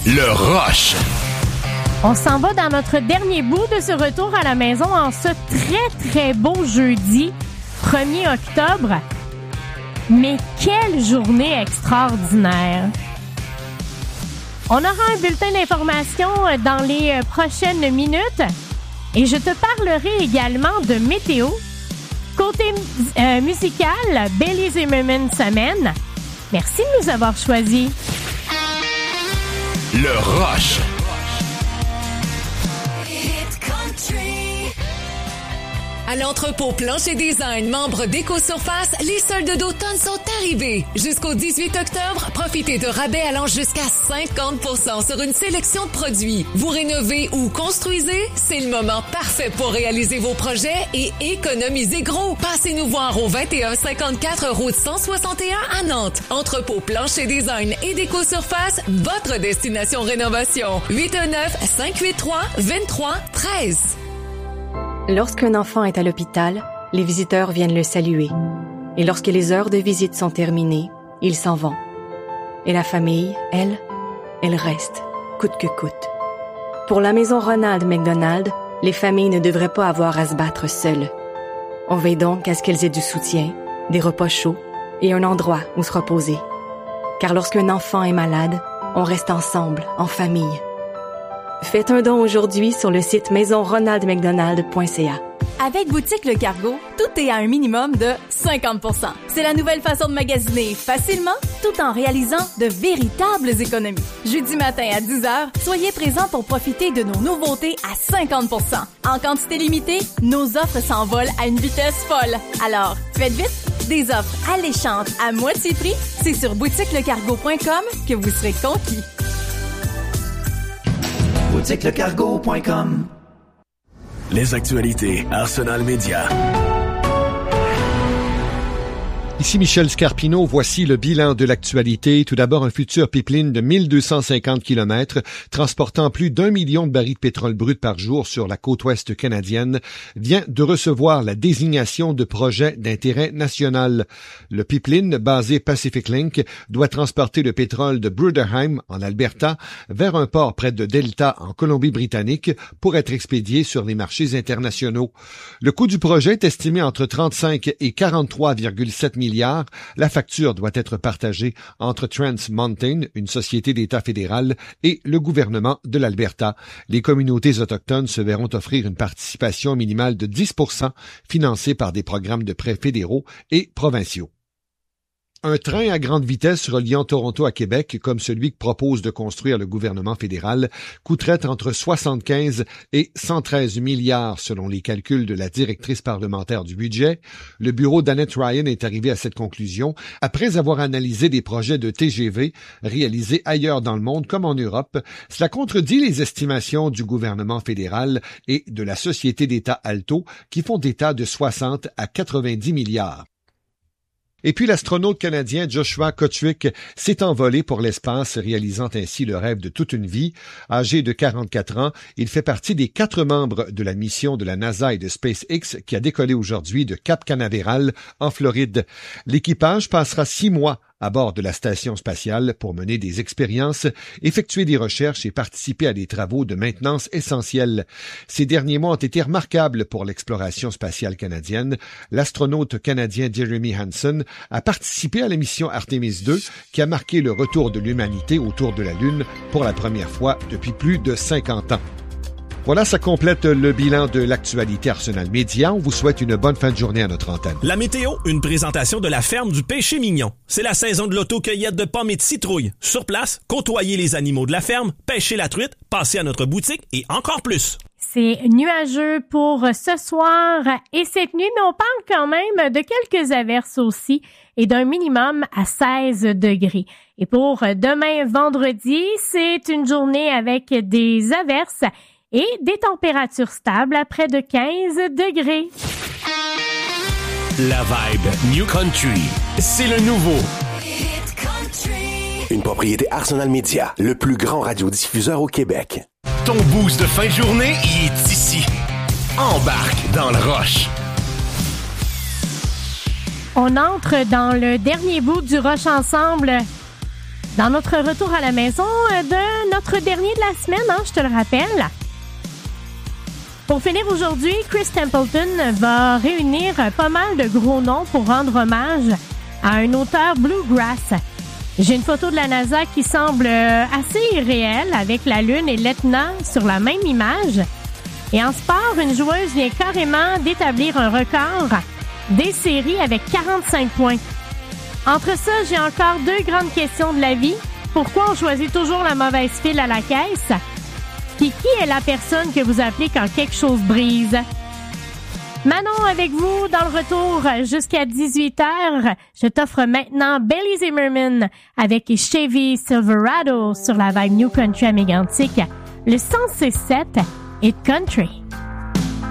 Le Rush. On s'en va dans notre dernier bout de ce retour à la maison en ce très, très beau jeudi, 1er octobre. Mais quelle journée extraordinaire! On aura un bulletin d'information dans les prochaines minutes et je te parlerai également de météo. Côté musical, Bailey Zimmerman semaine. Merci de nous avoir choisis. Le Rush. À l'entrepôt Plancher Design, membre d'Éco-Surface, les soldes d'automne sont arrivés. Jusqu'au 18 octobre, profitez de rabais allant jusqu'à 50% sur une sélection de produits. Vous rénovez ou construisez? C'est le moment parfait pour réaliser vos projets et économiser gros. Passez nous voir au 2154 route 161 à Nantes. Entrepôt Plancher Design et d'Éco-Surface, votre destination rénovation. 819-583-2313. Lorsqu'un enfant est à l'hôpital, les visiteurs viennent le saluer. Et lorsque les heures de visite sont terminées, ils s'en vont. Et la famille, elle reste, coûte que coûte. Pour la maison Ronald McDonald, les familles ne devraient pas avoir à se battre seules. On veille donc à ce qu'elles aient du soutien, des repas chauds et un endroit où se reposer. Car lorsqu'un enfant est malade, on reste ensemble, en famille. Faites un don aujourd'hui sur le site maisonronaldmcdonald.ca. Avec Boutique Le Cargo, tout est à un minimum de 50%. C'est la nouvelle façon de magasiner facilement tout en réalisant de véritables économies. Jeudi matin à 10h, soyez présents pour profiter de nos nouveautés à 50%. En quantité limitée, nos offres s'envolent à une vitesse folle. Alors, faites vite! Des offres alléchantes à moitié prix, c'est sur boutiquelecargo.com que vous serez conquis. boutiquelecargo.com. Les actualités Arsenal Média. Ici Michel Scarpino, voici le bilan de l'actualité. Tout d'abord, un futur pipeline de 1250 km transportant plus d'1 million de barils de pétrole brut par jour sur la côte ouest canadienne vient de recevoir la désignation de projet d'intérêt national. Le pipeline, basé Pacific Link, doit transporter le pétrole de Bruderheim, en Alberta, vers un port près de Delta, en Colombie-Britannique, pour être expédié sur les marchés internationaux. Le coût du projet est estimé entre 35 et 43,7 milliards. La facture doit être partagée entre Trans Mountain, une société d'État fédéral, et le gouvernement de l'Alberta. Les communautés autochtones se verront offrir une participation minimale de 10% financée par des programmes de prêts fédéraux et provinciaux. Un train à grande vitesse reliant Toronto à Québec, comme celui que propose de construire le gouvernement fédéral, coûterait entre 75 et 113 milliards selon les calculs de la directrice parlementaire du budget. Le bureau d'Annette Ryan est arrivé à cette conclusion après avoir analysé des projets de TGV réalisés ailleurs dans le monde comme en Europe. Cela contredit les estimations du gouvernement fédéral et de la société d'État Alto qui font état de 60 à 90 milliards. Et puis l'astronaute canadien Joshua Kochwick s'est envolé pour l'espace, réalisant ainsi le rêve de toute une vie. Âgé de 44 ans, il fait partie des 4 membres de la mission de la NASA et de SpaceX qui a décollé aujourd'hui de Cap Canaveral, en Floride. L'équipage passera 6 mois à bord de la station spatiale pour mener des expériences, effectuer des recherches et participer à des travaux de maintenance essentiels. Ces derniers mois ont été remarquables pour l'exploration spatiale canadienne. L'astronaute canadien Jeremy Hansen a participé à la mission Artemis II qui a marqué le retour de l'humanité autour de la Lune pour la première fois depuis plus de 50 ans. Voilà, ça complète le bilan de l'actualité Arsenal Média. On vous souhaite une bonne fin de journée à notre antenne. La météo, une présentation de la ferme du Péché Mignon. C'est la saison de l'auto-cueillette de pommes et de citrouilles. Sur place, côtoyez les animaux de la ferme, pêchez la truite, passez à notre boutique et encore plus. C'est nuageux pour ce soir et cette nuit, mais on parle quand même de quelques averses aussi et d'un minimum à 16 degrés. Et pour demain vendredi, c'est une journée avec des averses et des températures stables à près de 15 degrés. La vibe New Country, c'est le nouveau. Une propriété Arsenal Media, le plus grand radiodiffuseur au Québec. Ton boost de fin de journée, il est ici. Embarque dans le Rush. On entre dans le dernier bout du Rush ensemble Dans notre retour à la maison de notre dernier de la semaine, je te le rappelle. Pour finir aujourd'hui, Chris Templeton va réunir pas mal de gros noms pour rendre hommage à un auteur bluegrass. J'ai une photo de la NASA qui semble assez irréelle avec la Lune et l'Etna sur la même image. Et en sport, une joueuse vient carrément d'établir un record des séries avec 45 points. Entre ça, j'ai encore 2 grandes questions de la vie. Pourquoi on choisit toujours la mauvaise file à la caisse? Puis qui est la personne que vous appelez quand quelque chose brise? Manon avec vous dans le retour jusqu'à 18h. Je t'offre maintenant Bailey Zimmerman avec Chevy Silverado sur la vibe New Country à Mégantic. Le 106.7 Hit Country.